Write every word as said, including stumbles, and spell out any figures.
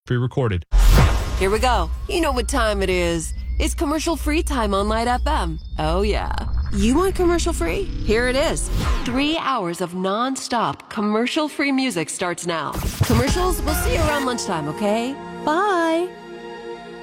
Pre-recorded. Here we go. You know what time it is. It's commercial-free time on Light F M. Oh, yeah. You want commercial-free? Here it is. Three hours of non-stop commercial-free music starts now. Commercials, we'll see you around lunchtime, okay? Bye.